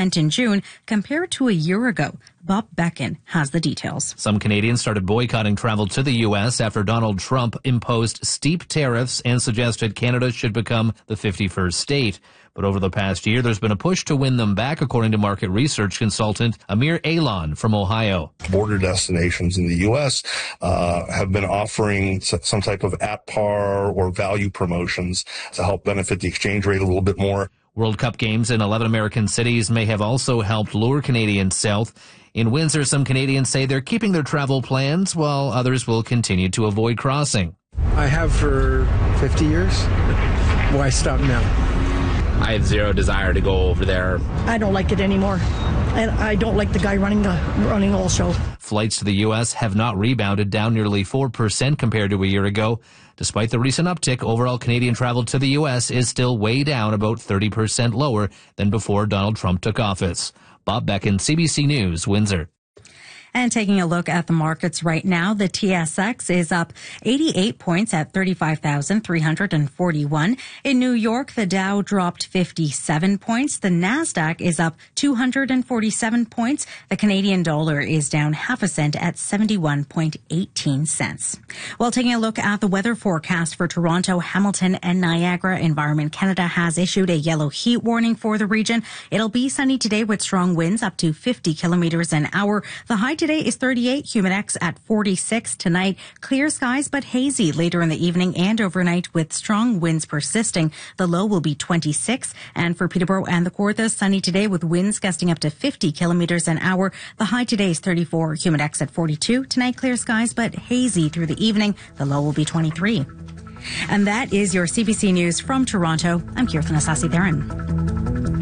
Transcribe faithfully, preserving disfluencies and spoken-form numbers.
percent in June compared to a year ago. Bob Beckin has the details. Some Canadians started boycotting travel to the U S after Donald Trump imposed steep tariffs and suggested Canada should become the fifty-first state. But over the past year, there's been a push to win them back, according to market research consultant Amir Alon from Ohio. Border destinations in the U S uh, have been offering some type of at-par or value promotions to help benefit the exchange rate a little bit more. World Cup games in eleven American cities may have also helped lure Canadians south. In Windsor, some Canadians say they're keeping their travel plans, while others will continue to avoid crossing. I have for fifty years. Why stop now? I have zero desire to go over there. I don't like it anymore. And I don't like the guy running the running also. Flights to the U S have not rebounded, down nearly four percent compared to a year ago. Despite the recent uptick, overall Canadian travel to the U S is still way down, about thirty percent lower than before Donald Trump took office. Bob Beckin, C B C News, Windsor. And taking a look at the markets right now, the T S X is up eighty-eight points at thirty-five thousand three hundred forty-one. In New York, the Dow dropped fifty-seven points. The Nasdaq is up two hundred forty-seven points. The Canadian dollar is down half a cent at seventy-one point one eight cents. Well, taking a look at the weather forecast for Toronto, Hamilton, and Niagara, Environment Canada has issued a yellow heat warning for the region. It'll be sunny today with strong winds up to fifty kilometers an hour. The high today is thirty-eight, Humidex at forty-six. Tonight, clear skies but hazy later in the evening and overnight with strong winds persisting. The low will be twenty-six. And for Peterborough and the Kawartha, sunny today with winds gusting up to fifty kilometers an hour. The high today is thirty-four, Humidex at forty-two. Tonight, clear skies but hazy through the evening. The low will be twenty-three. And that is your C B C News from Toronto. I'm Kirthan Asasi-Theron.